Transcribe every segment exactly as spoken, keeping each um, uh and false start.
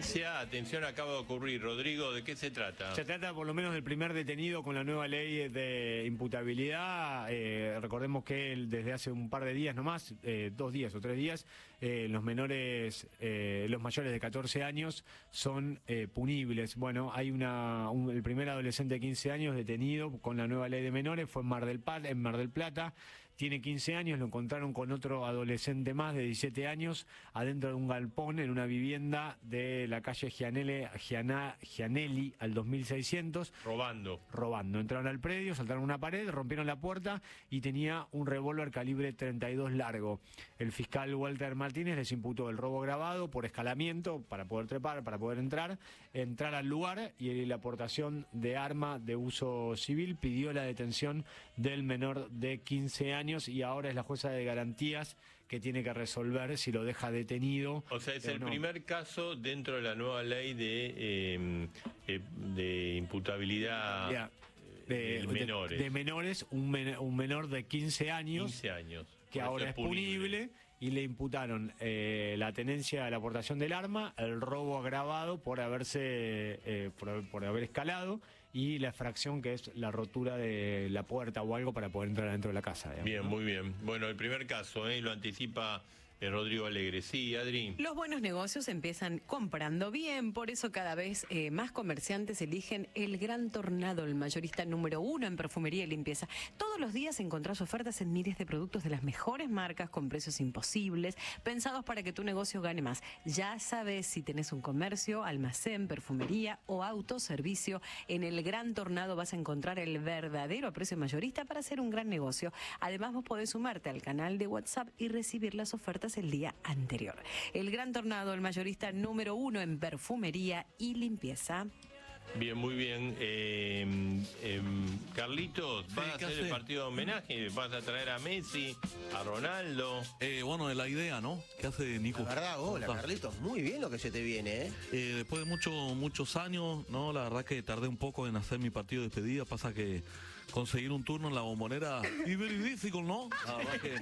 noticia, atención, acaba de ocurrir. Rodrigo, ¿de qué se trata? Se trata por lo menos del primer detenido con la nueva ley de imputabilidad. Eh, recordemos que él, desde hace un par de días nomás, eh, dos días o tres días, eh, los menores, eh, los mayores de catorce años son eh, punibles. Bueno, hay una un, el primer adolescente de quince años detenido con la nueva ley de menores, fue en Mar del, Pal, en Mar del Plata. Tiene quince años, lo encontraron con otro adolescente más de diecisiete años adentro de un galpón en una vivienda de la calle Gianelli, Giana, Gianelli al dos mil seiscientos. Robando. Robando. Entraron al predio, saltaron una pared, rompieron la puerta y tenía un revólver calibre treinta y dos largo. El fiscal Walter Martínez les imputó el robo agravado por escalamiento para poder trepar, para poder entrar, entrar al lugar y la aportación de arma de uso civil. Pidió la detención del menor de quince años. Y ahora es la jueza de garantías que tiene que resolver si lo deja detenido. O sea, es o el no. primer caso dentro de la nueva ley de, eh, eh, de imputabilidad Ya, de, de menores. De, de menores, un, men, un menor de quince años. quince años. Que ahora es punible, y le imputaron eh, la tenencia, la aportación del arma, el robo agravado por haberse eh, por, por haber escalado y la infracción que es la rotura de la puerta o algo para poder entrar dentro de la casa. Digamos, bien, ¿no? Muy bien. Bueno, el primer caso, ¿eh? Lo anticipa Eh, Rodrigo Alegre. Sí, Adri. Los buenos negocios empiezan comprando bien, por eso cada vez eh, más comerciantes eligen el Gran Tornado, el mayorista número uno en perfumería y limpieza. Todos los días encontrás ofertas en miles de productos de las mejores marcas con precios imposibles, pensados para que tu negocio gane más. Ya sabes, si tenés un comercio, almacén, perfumería o autoservicio, en el Gran Tornado vas a encontrar el verdadero precio mayorista para hacer un gran negocio. Además, vos podés sumarte al canal de WhatsApp y recibir las ofertas el día anterior. El Gran Tornado, el mayorista número uno en perfumería y limpieza. Bien, muy bien. Eh, eh, Carlitos, ¿vas sí, a hacer hace? el partido de homenaje? ¿Vas a traer a Messi, a Ronaldo? Eh, bueno, la idea, ¿no? ¿Qué hace Nico? La verdad, hola, Carlitos, muy bien lo que se te viene, ¿eh? eh después de muchos muchos años, ¿no? La verdad que tardé un poco en hacer mi partido de despedida. Pasa que conseguir un turno en la Bombonera es very difficult, ¿no? La verdad que...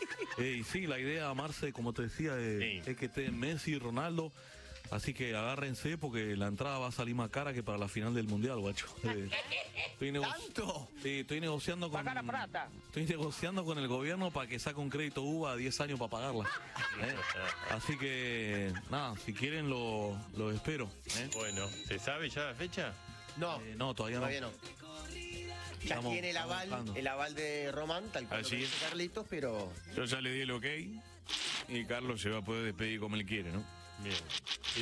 Eh, sí, la idea, Marce, como te decía, eh, sí. es que estén Messi y Ronaldo. Así que agárrense porque la entrada va a salir más cara que para la final del Mundial, guacho. Eh, estoy ¿Tanto? Sí, estoy negociando con... Paga la plata. Estoy negociando con el gobierno para que saque un crédito U V A a diez años para pagarla. ¿eh? Así que, nada, si quieren lo, lo espero. ¿eh? Bueno, ¿se sabe ya la fecha? No, eh, no, todavía, todavía no. no. Ya Estamos, tiene el aval, buscando. el aval de Román, tal cual Así lo dice Carlitos, pero... Yo ya le di el ok y Carlos se va a poder despedir como él quiere, ¿no? Bien.